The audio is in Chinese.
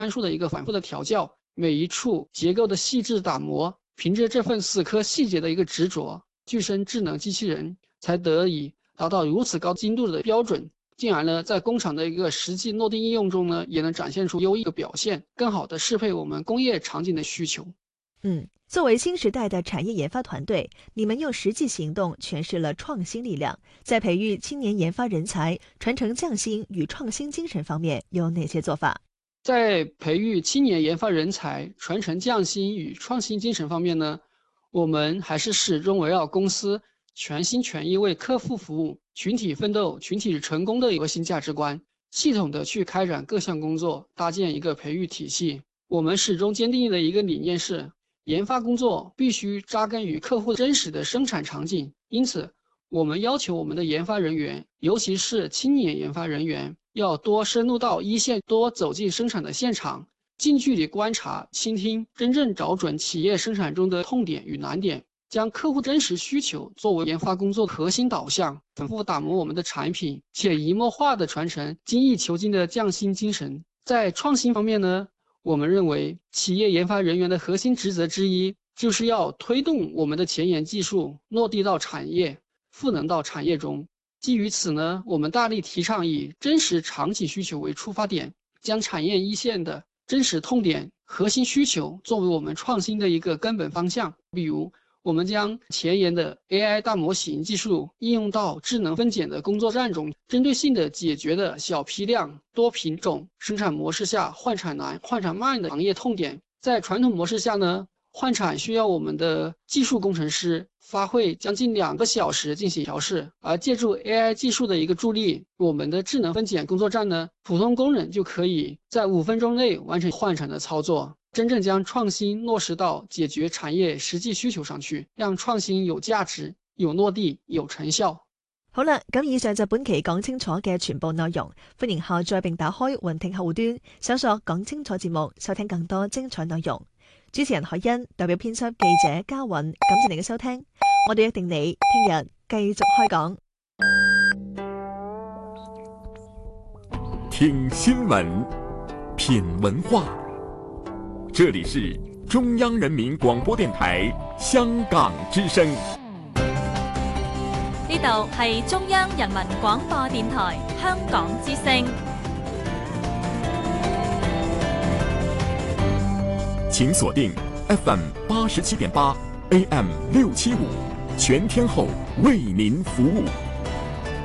参数的一个反复的调教，每一处结构的细致打磨，凭着这份死磕细节的一个执着，具身智能机器人才得以达到如此高精度的标准，进而呢，在工厂的一个实际落地应用中呢，也能展现出优异的表现，更好的适配我们工业场景的需求。 作为新时代的产业研发团队，你们用实际行动诠释了创新力量，在培育青年研发人才、传承匠心与创新精神方面有哪些做法？ 在培育青年研发人才、传承匠心与创新精神方面呢，我们还是始终围绕公司全心全意为客户服务、群体奋斗、群体成功的核心价值观，系统的去开展各项工作，搭建一个培育体系。我们始终坚定的一个理念是，研发工作必须扎根于客户真实的生产场景，因此，我们要求我们的研发人员，尤其是青年研发人员，要多深入到一线，多走进生产的现场，近距离观察、倾听，真正找准企业生产中的痛点与难点，将客户真实需求作为研发工作核心导向，反复打磨我们的产品，潜移默化地传承精益求精的匠心精神。在创新方面呢，我们认为企业研发人员的核心职责之一，就是要推动我们的前沿技术落地到产业，赋能到产业中。基于此呢，我们大力提倡以真实场景需求为出发点，将产业一线的真实痛点、核心需求作为我们创新的一个根本方向。比如，我们将前沿的 AI 大模型技术应用到智能分拣的工作站中，针对性的解决了小批量、多品种生产模式下换产难、换产慢的行业痛点。在传统模式下呢，换产需要我们的技术工程师发挥将近2个小时进行调试，而借助 AI 技术的一个助力，我们的智能分拣工作站呢，普通工人就可以在5分钟内完成换产的操作，真正将創新落實到解決產業實際需求上去，讓創新有價值、有落地、有成效。 好啦，咁以上就本期講清楚嘅全部內容，歡迎下載並打開雲聽客戶端，搜索講清楚節目，收聽更多精彩內容。主持人海欣代表編輯記者嘉韻，感謝你嘅收聽，我哋約定你聽日繼續開講。 聽新聞，品文化，這裡是中央人民廣播電台香港之聲。 呢度係中央人民廣播電台香港之聲。 請鎖定 FM 87.8 AM 675，全天候為您服務。